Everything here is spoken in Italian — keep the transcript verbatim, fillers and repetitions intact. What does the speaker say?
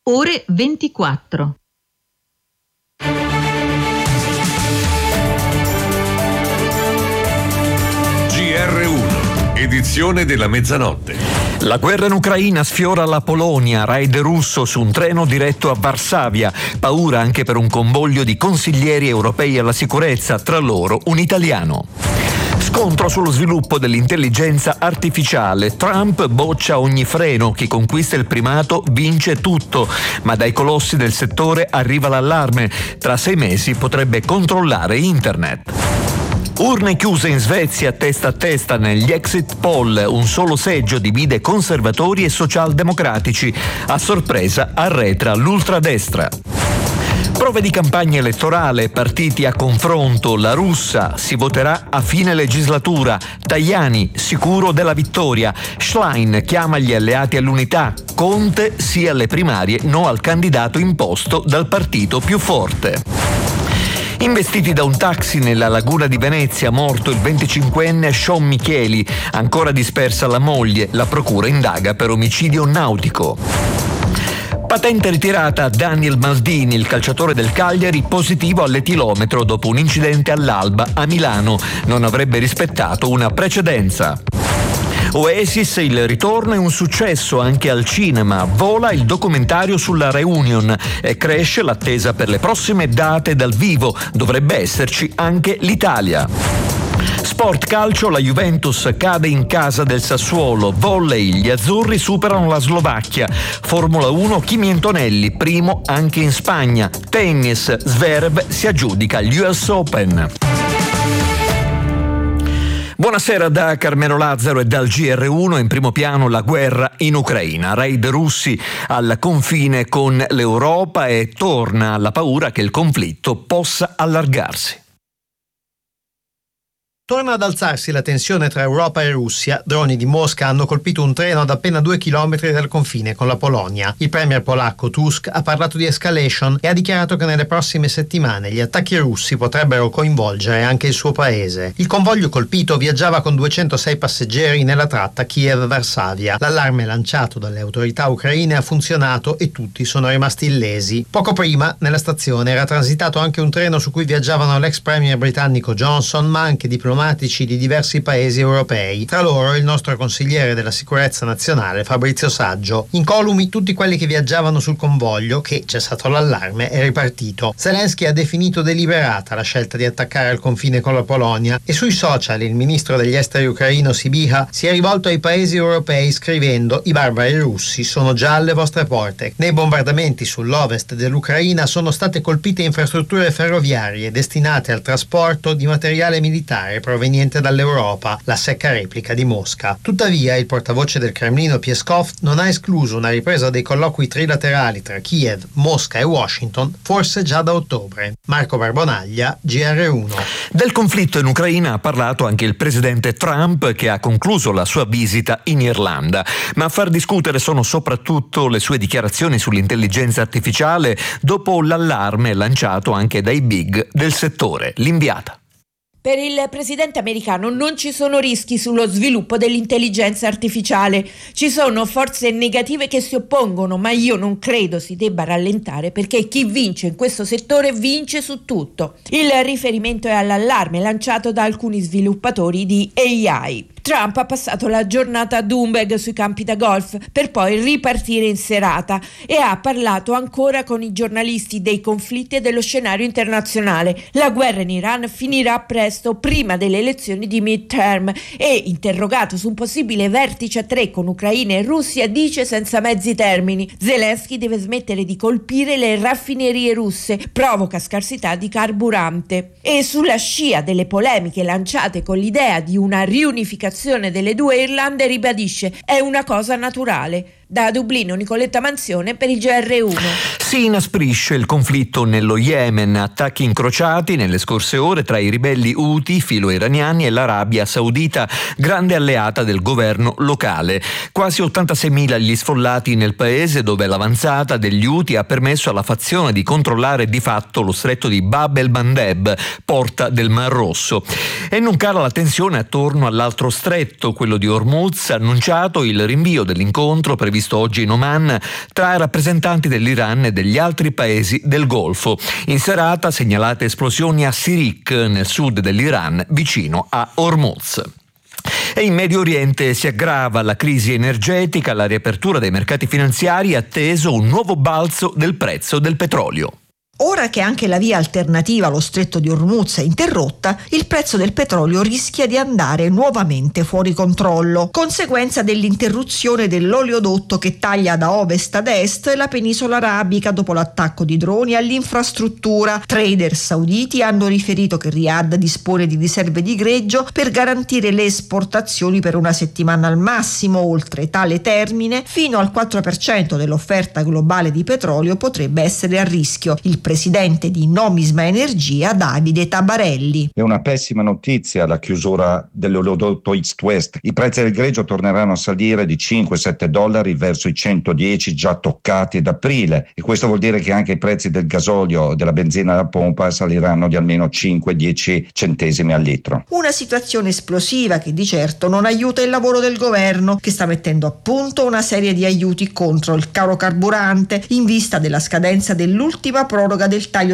ore ventiquattro. G R uno, edizione della mezzanotte. La guerra in Ucraina sfiora la Polonia, raid russo su un treno diretto a Varsavia, paura anche per un convoglio di consiglieri europei alla sicurezza, tra loro un italiano. Scontro sullo sviluppo dell'intelligenza artificiale. Trump boccia ogni freno, chi conquista il primato vince tutto, ma dai colossi del settore arriva l'allarme, tra sei mesi potrebbe controllare internet. Urne chiuse in Svezia testa a testa negli exit poll, un solo seggio divide conservatori e socialdemocratici, a sorpresa arretra l'ultradestra. Prove di campagna elettorale, partiti a confronto, la russa, si voterà a fine legislatura, Tajani sicuro della vittoria, Schlein chiama gli alleati all'unità, Conte sì alle primarie, no al candidato imposto dal partito più forte. Investiti da un taxi nella laguna di Venezia, morto il venticinquenne Sean Micheli, ancora dispersa la moglie, la procura indaga per omicidio nautico. Patente ritirata a Daniel Maldini, il calciatore del Cagliari, positivo all'etilometro dopo un incidente all'Alba a Milano, non avrebbe rispettato una precedenza. Oasis, il ritorno è un successo anche al cinema, vola il documentario sulla reunion e cresce l'attesa per le prossime date dal vivo, dovrebbe esserci anche l'Italia. Sport calcio, la Juventus cade in casa del Sassuolo, volley, gli azzurri superano la Slovacchia, Formula uno Kimi Antonelli, primo anche in Spagna, tennis, Zverev si aggiudica gli U S Open. Buonasera da Carmelo Lazzaro e dal G R uno. In primo piano la guerra in Ucraina, raid russi al confine con l'Europa e torna la paura che il conflitto possa allargarsi. Torna ad alzarsi la tensione tra Europa e Russia. Droni di Mosca hanno colpito un treno ad appena due chilometri dal confine con la Polonia. Il premier polacco Tusk ha parlato di escalation e ha dichiarato che nelle prossime settimane gli attacchi russi potrebbero coinvolgere anche il suo paese. Il convoglio colpito viaggiava con duecentosei passeggeri nella tratta Kiev-Varsavia. L'allarme lanciato dalle autorità ucraine ha funzionato e tutti sono rimasti illesi. Poco prima, nella stazione era transitato anche un treno su cui viaggiavano l'ex premier britannico Johnson, ma anche diplomatici di diversi paesi europei, tra loro il nostro consigliere della sicurezza nazionale Fabrizio Saggio. Incolumi tutti quelli che viaggiavano sul convoglio che, cessato l'allarme, è ripartito. Zelensky ha definito deliberata la scelta di attaccare al confine con la Polonia e sui social il ministro degli esteri ucraino Sibiha si è rivolto ai paesi europei scrivendo: i barbari russi sono già alle vostre porte. Nei bombardamenti sull'ovest dell'Ucraina sono state colpite infrastrutture ferroviarie destinate al trasporto di materiale militare proveniente dall'Europa, la secca replica di Mosca. Tuttavia, il portavoce del Cremlino Peskov non ha escluso una ripresa dei colloqui trilaterali tra Kiev, Mosca e Washington, forse già da ottobre. Marco Barbonaglia, G R uno. Del conflitto in Ucraina ha parlato anche il presidente Trump, che ha concluso la sua visita in Irlanda, ma a far discutere sono soprattutto le sue dichiarazioni sull'intelligenza artificiale dopo l'allarme lanciato anche dai big del settore. L'inviata. Per il presidente americano non ci sono rischi sullo sviluppo dell'intelligenza artificiale. Ci sono forze negative che si oppongono, ma io non credo si debba rallentare perché chi vince in questo settore vince su tutto. Il riferimento è all'allarme lanciato da alcuni sviluppatori di A I. Trump ha passato la giornata a Doonbeg sui campi da golf per poi ripartire in serata e ha parlato ancora con i giornalisti dei conflitti e dello scenario internazionale. La guerra in Iran finirà presto, prima delle elezioni di midterm, e interrogato su un possibile vertice a tre con Ucraina e Russia dice senza mezzi termini: Zelensky deve smettere di colpire le raffinerie russe, provoca scarsità di carburante. E sulla scia delle polemiche lanciate con l'idea di una riunificazione delle due Irlande ribadisce: è una cosa naturale. Da Dublino Nicoletta Manzione per il G R uno. Si inasprisce il conflitto nello Yemen, attacchi incrociati nelle scorse ore tra i ribelli Houthi filo-iraniani e l'Arabia Saudita, grande alleata del governo locale. Quasi ottantaseimila gli sfollati nel paese, dove l'avanzata degli Houthi ha permesso alla fazione di controllare di fatto lo stretto di Bab el-Mandeb, porta del Mar Rosso. E non cala la tensione attorno all'altro stretto, quello di Hormuz, annunciato il rinvio dell'incontro previsto oggi in Oman tra i rappresentanti dell'Iran e degli altri paesi del Golfo. In serata segnalate esplosioni a Sirik, nel sud dell'Iran, vicino a Hormuz. E in Medio Oriente si aggrava la crisi energetica, alla riapertura dei mercati finanziari è atteso un nuovo balzo del prezzo del petrolio. Ora che anche la via alternativa allo stretto di Hormuz è interrotta, il prezzo del petrolio rischia di andare nuovamente fuori controllo, conseguenza dell'interruzione dell'oleodotto che taglia da ovest ad est la penisola arabica dopo l'attacco di droni all'infrastruttura. Trader sauditi hanno riferito che Riyadh dispone di riserve di greggio per garantire le esportazioni per una settimana al massimo. Oltre tale termine, fino al quattro per cento dell'offerta globale di petrolio potrebbe essere a rischio. Il presidente di Nomisma Energia, Davide Tabarelli. È una pessima notizia la chiusura dell'oleodotto East-West. I prezzi del greggio torneranno a salire di cinque sette dollari verso i centodieci già toccati ad aprile, e questo vuol dire che anche i prezzi del gasolio e della benzina da pompa saliranno di almeno cinque dieci centesimi al litro. Una situazione esplosiva che di certo non aiuta il lavoro del governo, che sta mettendo a punto una serie di aiuti contro il caro carburante in vista della scadenza dell'ultima proroga del taglio